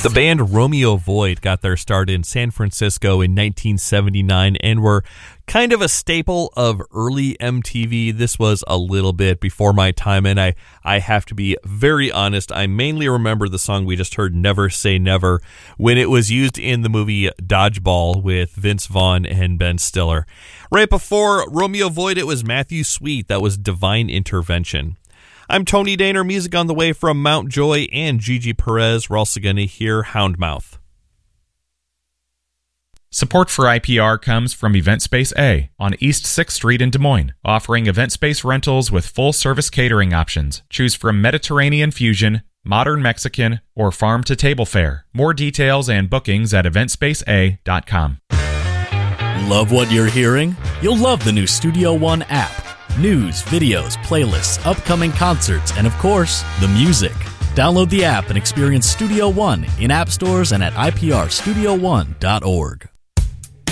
The band Romeo Void got their start in San Francisco in 1979 and were kind of a staple of early MTV. This was a little bit before my time, and I have to be very honest. I mainly remember the song we just heard, Never Say Never, when it was used in the movie Dodgeball with Vince Vaughn and Ben Stiller. Right before Romeo Void, it was Matthew Sweet. That was Divine Intervention. I'm Tony Daner, music on the way from Mount Joy and Gigi Perez. We're also going to hear Houndmouth. Support for IPR comes from Event Space A on East 6th Street in Des Moines, offering event space rentals with full-service catering options. Choose from Mediterranean fusion, modern Mexican, or farm-to-table fare. More details and bookings at eventspaceA.com. Love what you're hearing? You'll love the new Studio One app. News, videos, playlists, upcoming concerts, and of course, the music. Download the app and experience Studio One in app stores and at iprstudio1.org.